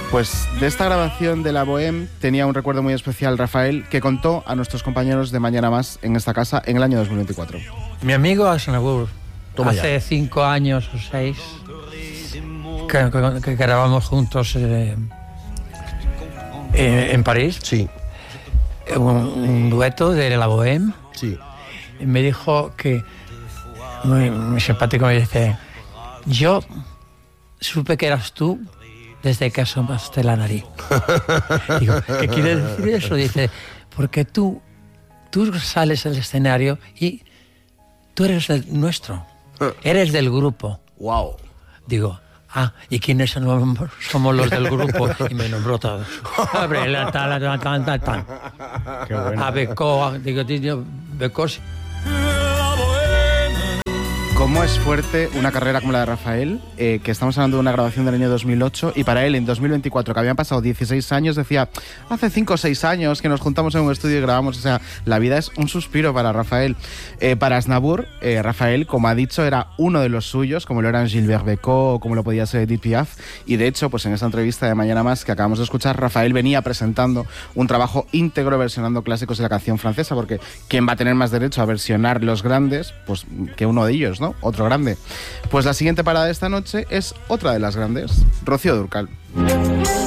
Pues de esta grabación de la Bohème tenía un recuerdo muy especial Rafael, que contó a nuestros compañeros de Mañana Más en esta casa en el año 2024. Mi amigo Aznavour, hace ya. 5 años o 6 que grabamos juntos en París, Sí, un dueto de la Bohème. sí. Y me dijo que, muy simpático, me dice: yo supe que eras tú desde que asomaste la nariz. Digo, ¿qué quiere decir eso? Dice, porque tú sales del escenario y tú eres nuestro, eres del grupo. Wow. Digo, ¿y quiénes somos los del grupo? Y me nombró todos. Abre, tal. Qué bueno. A Becó, digo, Becó. ¿Cómo es fuerte una carrera como la de Rafael? Que estamos hablando de una grabación del año 2008 y para él en 2024, que habían pasado 16 años, decía, hace 5 o 6 años que nos juntamos en un estudio y grabamos. O sea, la vida es un suspiro para Rafael. Para Aznavour, Rafael, como ha dicho, era uno de los suyos, como lo eran Gilbert Bécaud o como lo podía ser Edith Piaf. Y de hecho, pues en esta entrevista de Mañana Más que acabamos de escuchar, Rafael venía presentando un trabajo íntegro versionando clásicos de la canción francesa, porque ¿quién va a tener más derecho a versionar los grandes? Pues que uno de ellos, ¿no? Otro grande. Pues la siguiente parada de esta noche es otra de las grandes, Rocío Dúrcal.